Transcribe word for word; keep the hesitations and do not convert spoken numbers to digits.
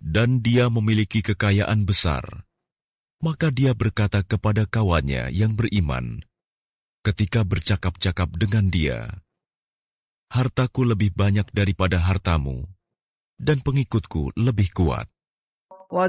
dan dia memiliki kekayaan besar. Maka dia berkata kepada kawannya yang beriman, ketika bercakap-cakap dengan dia, "Hartaku lebih banyak daripada hartamu, dan pengikutku lebih kuat."